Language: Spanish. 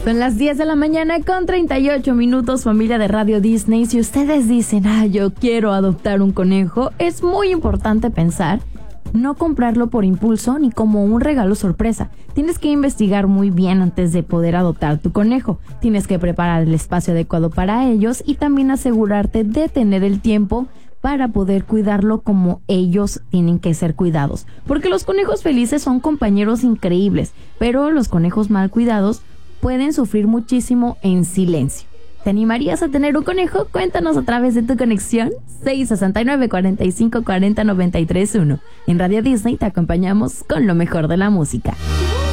Son las 10 de la mañana con 38 minutos, familia de Radio Disney. Si ustedes dicen, yo quiero adoptar un conejo, es muy importante pensar no comprarlo por impulso ni como un regalo sorpresa. Tienes que investigar muy bien antes de poder adoptar tu conejo. Tienes que preparar el espacio adecuado para ellos y también asegurarte de tener el tiempo para poder cuidarlo como ellos tienen que ser cuidados. Porque los conejos felices son compañeros increíbles, pero los conejos mal cuidados pueden sufrir muchísimo en silencio. ¿Te animarías a tener un conejo? Cuéntanos a través de tu conexión 669-4540-931. En Radio Disney te acompañamos con lo mejor de la música.